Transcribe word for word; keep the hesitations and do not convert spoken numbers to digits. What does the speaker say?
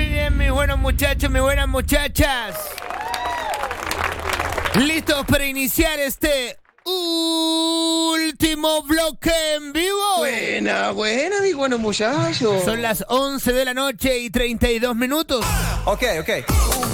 bien, mis buenos muchachos, mis buenas muchachas. ¿Listos para iniciar este último bloque en vivo? Buena, buena, mi buenos muchachos. Son las once de la noche y treinta y dos minutos. Ok, ok.